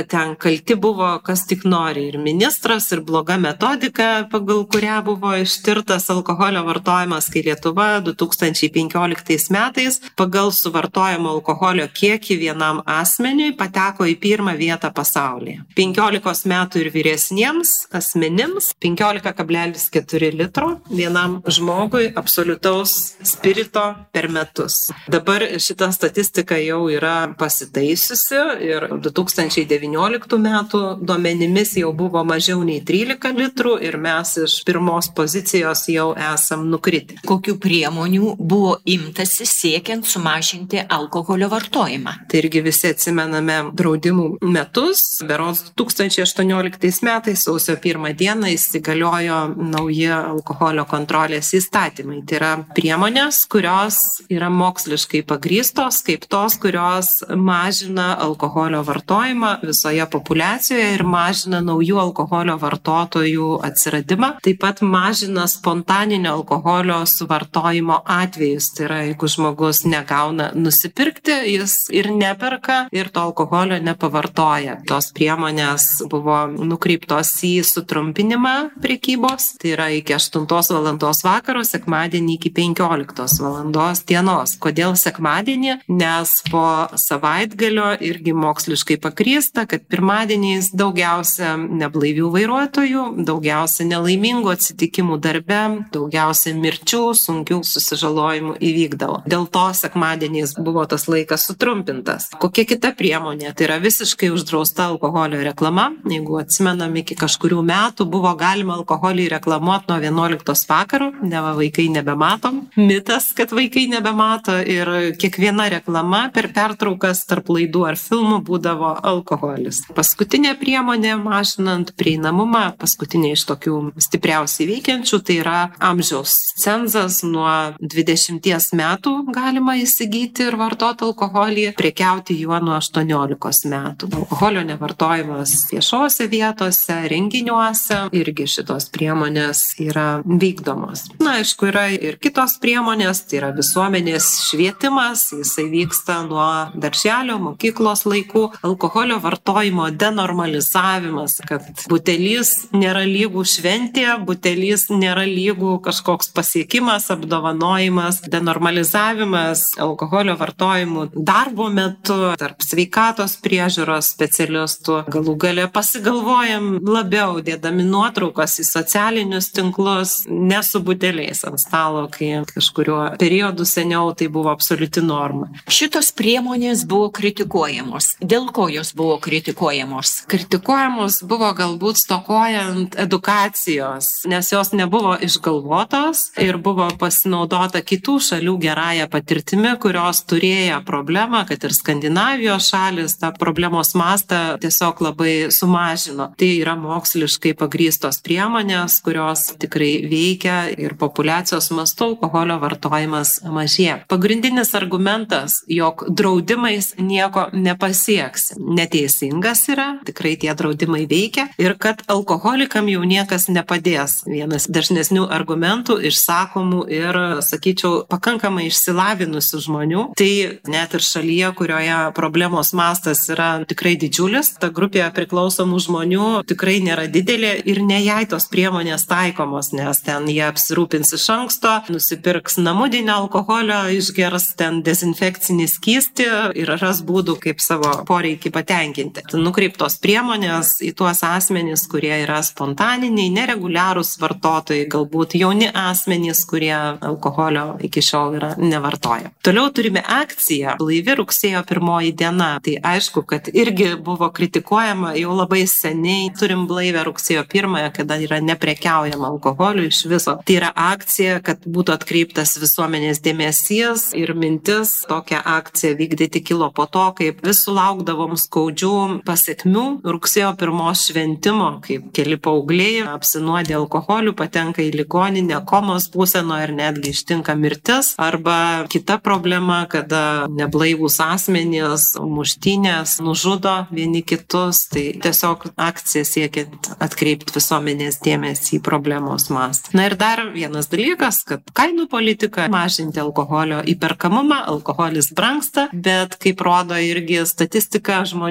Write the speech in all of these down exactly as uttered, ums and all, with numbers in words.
ten kalti buvo kas tik nori, ir ministras, ir bloga metodika, pagal kurią buvo ištirtas alkoholio vartojimas, kai Lietuva du tūkstančiai penkioliktais metais pagal suvartojamo alkoholio kiekį vienam asmeniui pateko į pirmą vietą pasaulyje. penkiolikos metų ir vyresniems asmenims penkiolika kablelis keturi litro vienam žmogui absoliutaus spirito per metus. Dabar šita statistika jau yra pasitaisiusi ir du tūkstančiai devynioliktų metų duomenimis jau buvo mažiau nei trylika litrų ir mes iš pirmos pozicijos jau esam nukritę. Kokių priemonių buvo imtasi siekiant sumažinti alkoholio vartojimą? Tai irgi visi atsimename draudimų metus. Berods du tūkstančiai aštuonioliktais metais sausio pirmą dieną įsigaliojo nauji alkoholio kontrolės įstatymai. Tai yra priemonės, kurios yra moksliškai pagrįstos, kaip tos, kurios mažina alkoholio vartojimą visoje populiacijoje ir mažina naujų alkoholio vartotojų atsiradimą. Taip pat mažina spontaninio alkoholio suvartojimo atvejus. Tai yra, jeigu žmogus negauna nusipirkti, jis ir neperka ir to alkoholio nepavartoja. Tos priemonės buvo nukreiptos į sutrumpinimą prekybos. Tai yra iki aštuntos valandos vakaro, sekmadienį iki penkioliktos valandos dienos. Kodėl sekmadienį? Nes po savaitgalio irgi moksliškai pagrįsta, kad pirmadieniais daugiausia neblaivių vairuotojų, daugiausia nelaimingų atsitikimų darbe, daugiausia mirčių, sunkių susižalojimų įvykdavo. Dėl to sekmadieniais buvo tas laikas sutrumpintas. Kokia kita priemonė? Tai yra visiškai uždrausta alkoholio reklama. Jeigu atsimenam, iki kažkurių metų buvo galima alkoholį reklamuoti nuo vienuoliktos vakaro, neva vaikai nebematom. Mitas, kad vaikai nebemato ir kiekviena reklama per pertraukas tarp laidų ar filmų būdavo alkoholis. Paskutinė priemonė mažinant prieinamumą, paskutinė iš tokių stipriausiai veikiančių, tai yra amžiaus cenzas. Nuo dvidešimties metų galima įsigyti ir vartoti alkoholį, prekiauti juo nuo aštuoniolikos metų. Alkoholio nevartojimas viešose vietose, renginiuose, irgi šitos priemonės yra vykdomos. Na, aišku, yra ir kitos priemonės, tai yra visuomenės švietimas, jisai vyksta nuo darželio, mokyklos laikų, alkoholio vartojimo denormalizavimas, kad butelys nėra lygų šventė, butelys nėra lygų kažkoks pasiekimas, apdovanojimas, denormalizavimas alkoholio vartojimų darbo metu, tarp sveikatos priežiūros specialistų. Galų gale pasigalvojam labiau, dėdami nuotraukas į socialinius tinklus, ne su buteliais ant stalo, kai kažkuriuo periodu seniau tai buvo absoliuti norma. Šitos priemonės buvo kritikuojamos. Dėl ko jos buvo kritikuojamos? Kritikuojamos buvo galbūt stokojant edukacijos, nes jos nebuvo išgalvotos ir buvo pasinaudota kitų šalių gerąją patirtimi, kurios turėjo problemą, kad ir Skandinavijos šalis tą problemos mastą tiesiog labai sumažino. Tai yra moksliškai pagrįstos priemonės, kurios tikrai veikia ir populiacijos mastu alkoholio vartojimas mažėja. Pagrindinis argumentas, jog draudimais nieko nepasieks, neteisingas yra, tikrai tie draudimai veikia ir kad alkoholikam jau niekas nepadės. Vienas dažnesnių argumentų išsakomų ir, sakyčiau, pakankamai išsilavinusių žmonių. Tai net ir šalyje, kurioje problemos mastas yra tikrai didžiulis, ta grupė priklausomų žmonių tikrai nėra didelė ir ne jai tos priemonės taikomos, nes ten jie apsirūpins iš anksto, nusipirks namudinio alkoholio, išgers ten dezinfekcinį skystį ir ras būdų, kaip savo poreikį patenkinti. Nukreiptos priemonės į tuos asmenys, kurie yra spontaniniai, nereguliarūs vartotojai, galbūt jauni asmenys, kurie alkoholio iki šiol yra nevartoja. Toliau turime akciją Blaivi rugsėjo pirmoji diena. Tai aišku, kad irgi buvo kritikuojama jau labai seniai. Turim blaivę rugsėjo pirmąją, kada yra neprekiaujama alkoholiu iš viso. Tai yra akcija, kad būtų atkreiptas visuomenės dėmesys ir mintis tokią akciją vykdyti kilo po to, kaip vis sulaukdavom skaudžių pasiekmių rugsėjo pirmos šventimo, kaip keli paaugliai apsinuodė alkoholiu, patenka į ligoninę, komos būseno ir netgi ištinka mirtis. Arba kita problema, kada neblaivūs asmenys muštynės nužudo vieni kitus. Tai tiesiog akcija siekiant atkreipti visuomenės dėmesį į problemos mastą. Na ir dar vienas dalykas, kad kainų politika mažinti alkoholio įperkamumą, alkoholis brangsta, bet kaip rodo irgi statistika, žmonių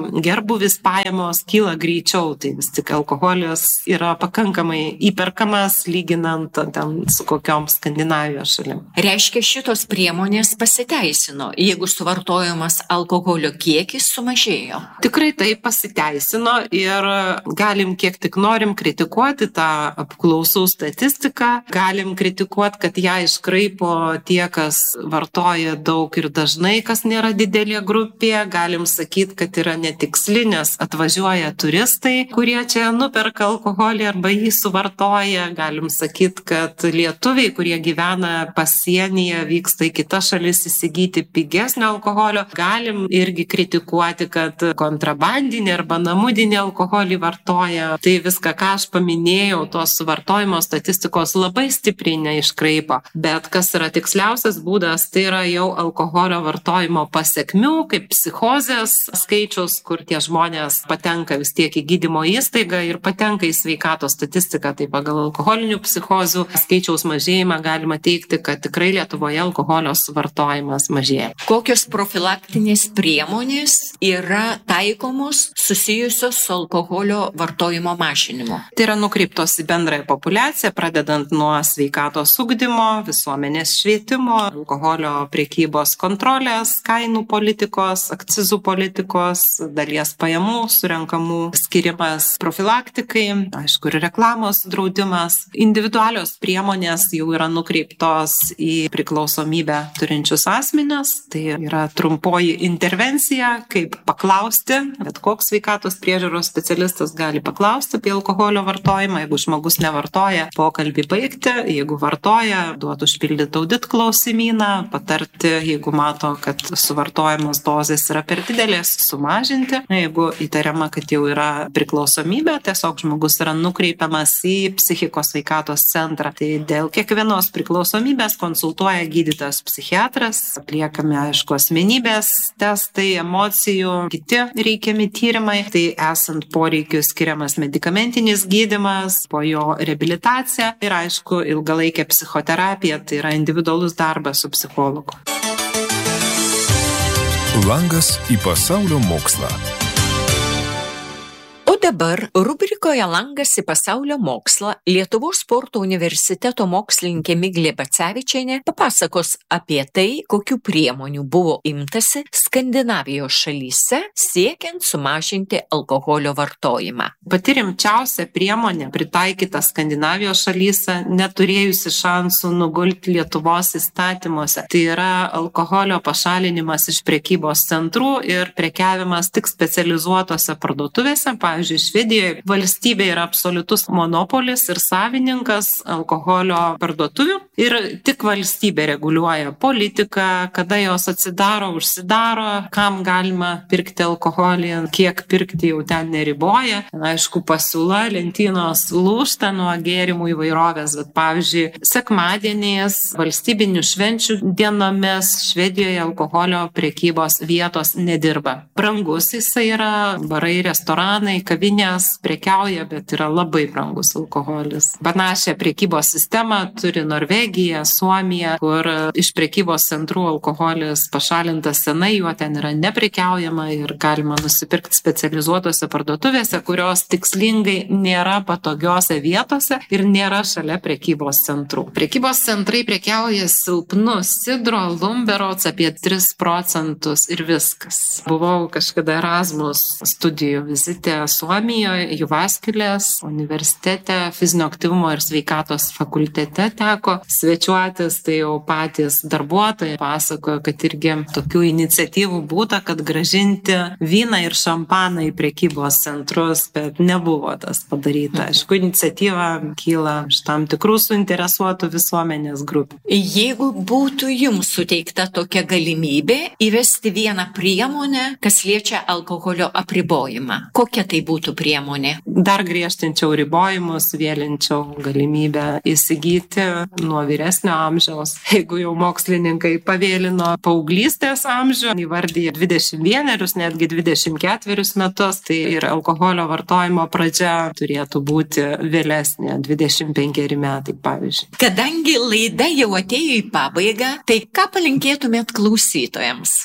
gerbuvis pajamos kyla greičiau, tai vis tik alkoholis yra pakankamai įperkamas lyginant ten su kokiom Skandinavijos šalim. Reiškia, šitos priemonės pasiteisino, jeigu suvartojamas alkoholio kiekis sumažėjo. Tikrai tai pasiteisino ir galim kiek tik norim kritikuoti tą apklausų statistiką, galim kritikuoti, kad ją iškraipo tie, kas vartoja daug ir dažnai, kas nėra didelė grupė, galim sakyti, kad yra netiksli, nes atvažiuoja turistai, kurie čia nuperka alkoholį arba jį suvartoja, galim sakyti, kad lietuviai, kurie gyvena pasienyje, vyksta į kitas šalis įsigyti pigesnio alkoholio, galim irgi kritikuoti, kad kontrabandinį arba namudinį alkoholį vartoja. Tai viską, ką aš paminėjau, tos suvartojimo statistikos labai stipriai neiškraipo, bet kas yra tiksliausias būdas, tai yra jau alkoholio vartojimo pasekmių, kaip psichozės skaičius, kur tie žmonės patenka vis tiek į gydymo įstaigą ir patenka į sveikatos statistiką. Tai pagal alkoholinių psichozių skaičiaus mažėjimą galima teikti, kad tikrai Lietuvoje alkoholio suvartojimas mažėja. Kokios profilaktinės priemonės yra taikomos susijusios su alkoholio vartojimo mažinimu? Tai yra nukreiptos į bendrąją populiaciją, pradedant nuo sveikatos ugdymo, visuomenės švietimo, alkoholio prekybos kontrolės, kainų politikos, akcizų politikos, dalies pajamų surenkamų skirimas profilaktikai, aišku, ir reklamos draudimas. Individualios priemonės jau yra nukreiptos į priklausomybę turinčius asmenis. Tai yra trumpoji intervencija, kaip paklausti, bet koks sveikatos priežiūros specialistas gali paklausti apie alkoholio vartojimą. Jeigu žmogus nevartoja, pokalbį baigti, jeigu vartoja, duoti užpildyti audit klausimyną, patarti, jeigu mato, kad suvartojamos dozės yra per didelės, sumažinti. Jeigu įtariama, kad jau yra priklausomybė, tiesiog žmogus yra nukreipiamas į psichikos sveikatos centrą. Tai dėl kiekvienos priklausomybės konsultuoja gydytojas psichiatras, atliekami, aišku, asmenybės testai, emocijų, kiti reikiami tyrimai. Tai esant poreikiu skiriamas medikamentinis gydymas, po jo reabilitacija ir, aišku, ilgalaikė psichoterapija, tai yra individualus darbas su psichologu. Langas į pasaulio mokslą. O dabar rubrikoje Langas į pasaulio mokslą Lietuvos sporto universiteto mokslininkė Miglė Bacevičienė papasakos apie tai, kokių priemonių buvo imtasi Skandinavijos šalyse siekiant sumažinti alkoholio vartojimą. Pati rimčiausia priemonė pritaikyta Skandinavijos šalyse, neturėjusi šansų nugulti Lietuvos įstatymuose, tai yra alkoholio pašalinimas iš prekybos centrų ir prekiavimas tik specializuotose parduotuvėse. Pavyzdžiui, Švedijoje valstybė yra absoliutus monopolis ir savininkas alkoholio parduotuvių ir tik valstybė reguliuoja politiką, kada jos atsidaro, užsidaro, kam galima pirkti alkoholį, kiek pirkti jau ten neriboja. Aišku, pasiūla lentynos lūžta nuo gėrimų įvairovės, bet pavyzdžiui, sekmadieniais, valstybinių švenčių dienomis Švedijoje alkoholio prekybos vietos nedirba. Brangus jisai yra, barai, restoranai, kavinės prekiauja, bet yra labai brangus alkoholis. Panašią prekybos sistemą turi Norvegija, Suomija, kur iš prekybos centrų alkoholis pašalintas senai, juo ten yra neprekiaujama ir galima nusipirkti specializuotose parduotuvėse, kurios tikslingai nėra patogiose vietose ir nėra šalia prekybos centrų. Prekybos centrai prekiauja silpnu sidro, lumberots apie tris procentus ir viskas. Buvau kažkada Erasmus studijų vizite Suomijoje, Juvaskilės universitete, fizinio aktyvumo ir sveikatos fakultete teko svečiuotis, tai jau patys darbuotojai pasakojo, kad irgi tokių iniciatyvų būta, kad grąžinti vyną ir šampaną į prekybos centrus, bet nebuvo tas padaryta. Aišku, iniciatyva kyla iš tam tikrų suinteresuotų visuomenės grupių. Jeigu būtų jums suteikta tokia galimybė įvesti vieną priemonę, kas liečia alkoholio apribojimą, kokia tai būtų priemonė? Dar griežtinčiau ribojimus, vėlinčiau galimybę įsigyti nuo vyresnio amžiaus. Jeigu jau mokslininkai pavėlino paauglystės amžių, įvardyja dvidešimt vienerius, netgi dvidešimt ketverius metus, tai ir alkoholio vartojimo pradžia turėtų būti vėlesnė, dvidešimt penkeri metai, pavyzdžiui. Kadangi laida jau atėjo į pabaigą, tai ką palinkėtumėt klausytojams?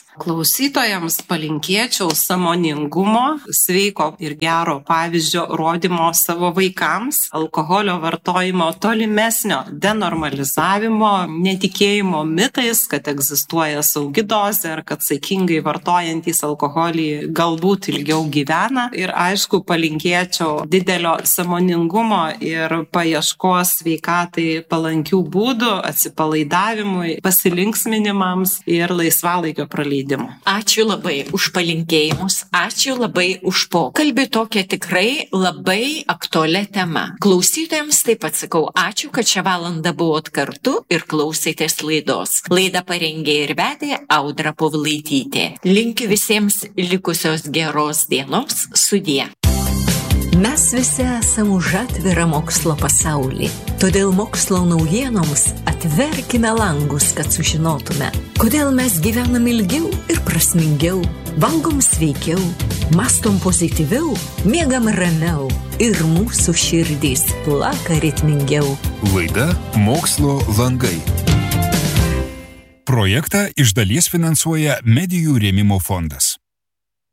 Klausytojams palinkėčiau sąmoningumo, sveiko ir gero pavyzdžio rodymo savo vaikams, alkoholio vartojimo tolimesnio denormalizavimo, netikėjimo mitais, kad egzistuoja saugi dozė ar kad saikingai vartojantys alkoholį galbūt ilgiau gyvena. Ir aišku, palinkėčiau didelio sąmoningumo ir paieškos sveikatai palankių būdų, atsipalaidavimui, pasilinksminimams ir laisvalaikio praleidimui. Ačiū labai už palinkėjimus, ačiū labai už pokalbį tokia tikrai labai aktualia tema. Klausytojams taip pat sakau ačiū, kad šią valandą buvot kartu ir klausėtės laidos. Laidą parengė ir vedė Audra Povlaitytė. Linkiu visiems likusios geros dienos, sudie. Mes visi esame už atvirą mokslo pasaulį. Todėl mokslo naujienoms atverkime langus, kad sužinotume, kodėl mes gyvenam ilgiau ir prasmingiau, valgom sveikiau, mastom pozityviau, miegam ramiau ir mūsų širdys plaka ritmingiau. Laida Mokslo langai. Projektą iš dalies finansuoja Medijų rėmimo fondas.